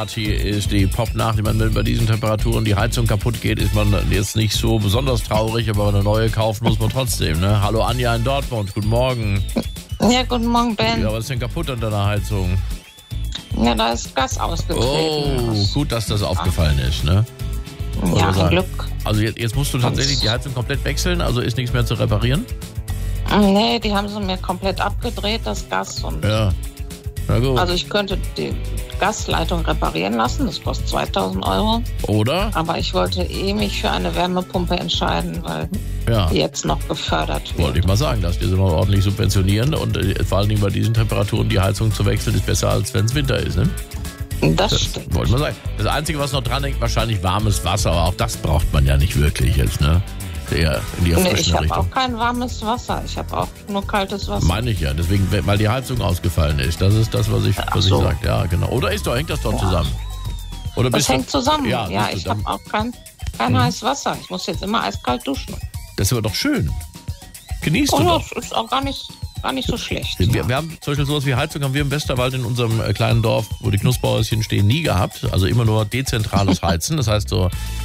Party ist die Popnacht. Ich meine, wenn bei diesen Temperaturen die Heizung kaputt geht, ist man jetzt nicht so besonders traurig, aber eine neue kaufen muss man trotzdem, ne? Hallo Anja in Dortmund, guten Morgen. Ja, guten Morgen, Ben. Ja, was ist denn kaputt an deiner Heizung? Ja, da ist Gas ausgetreten. Oh, gut, dass das aufgefallen ist, ne? Ja, ein Glück. Also jetzt musst du tatsächlich die Heizung komplett wechseln, also ist nichts mehr zu reparieren? Nee, die haben sie mir komplett abgedreht, das Gas. Und Ja, na gut. also ich könnte die Gasleitung reparieren lassen, das kostet 2.000 Euro. Oder? Aber ich wollte mich für eine Wärmepumpe entscheiden, weil die jetzt noch gefördert wird. Wollte ich mal sagen, dass die sie mal ordentlich subventionieren und vor allen Dingen bei diesen Temperaturen die Heizung zu wechseln ist besser, als wenn es Winter ist, ne? Das stimmt. Wollte ich mal sagen. Das Einzige, was noch dran hängt, wahrscheinlich warmes Wasser, aber auch das braucht man ja nicht wirklich jetzt, ne? Eher in die erfrischende Ich habe Richtung. auch kein warmes Wasser, ich habe auch nur kaltes Wasser. Meine ich ja, deswegen, weil die Heizung ausgefallen ist. Das ist das, was ich sage. Ja, genau. Oder hängt das doch zusammen? Oder das hängt zusammen. Ja, siehst du, ich habe auch kein heißes Wasser. Ich muss jetzt immer eiskalt duschen. Das ist aber doch schön. Genießt du doch. Das ist auch gar nicht so schlecht. Wir haben zum Beispiel sowas wie Heizung haben wir im Westerwald in unserem kleinen Dorf, wo die Knusperhäuschen stehen, nie gehabt. Also immer nur dezentrales Heizen. Das heißt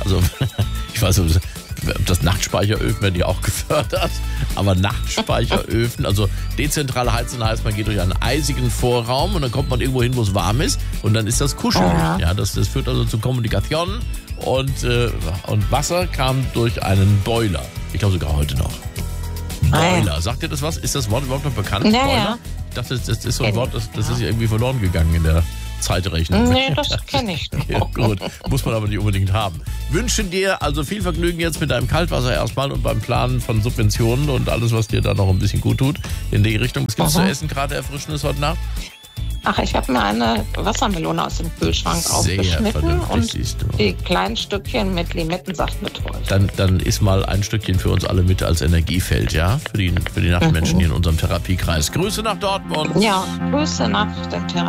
ich weiß nicht, ob das Nachtspeicheröfen werden die auch gefördert, aber Nachtspeicheröfen, also dezentrale Heizen heißt, man geht durch einen eisigen Vorraum und dann kommt man irgendwo hin, wo es warm ist und dann ist das kuschelig. Ja, das führt also zu Kommunikation und Wasser kam durch einen Boiler. Ich glaube sogar heute noch. Boiler, sagt ihr das was? Ist das Wort überhaupt noch bekannt? Ja, Boiler? ja. Ich dachte, das ist so ein Wort, das ist ja irgendwie verloren gegangen in der Zeitrechnung. Nee, das kenne ich nicht. Ja, gut, muss man aber nicht unbedingt haben. Wünschen dir also viel Vergnügen jetzt mit deinem Kaltwasser erstmal und beim Planen von Subventionen und alles, was dir da noch ein bisschen gut tut in die Richtung. Was gibt's zu essen gerade Erfrischendes heute Nacht? Ach, ich habe mir eine Wassermelone aus dem Kühlschrank aufgeschnitten und die kleinen Stückchen mit Limettensaft betreut. Dann isst mal ein Stückchen für uns alle mit als Energiefeld, ja? Für die Nachtmenschen hier in unserem Therapiekreis. Grüße nach Dortmund. Ja, Grüße nach dem Therapiekreis.